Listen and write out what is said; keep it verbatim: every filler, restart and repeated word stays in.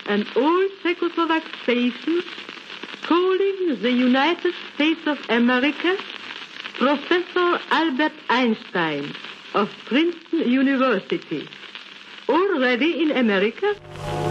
and all Czechoslovak stations calling the United States of America Professor Albert Einstein of Princeton University. Already in America?